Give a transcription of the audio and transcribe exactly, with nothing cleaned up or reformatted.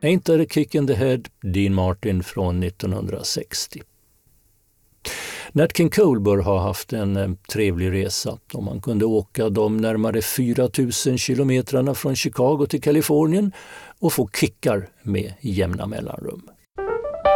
Ain't that a kick in the head, Dean Martin från nittonhundrasextio. Nat King Cole bör ha haft en eh, trevlig resa om man kunde åka de närmare fyra tusen kilometrarna från Chicago till Kalifornien och få kickar med jämna mellanrum.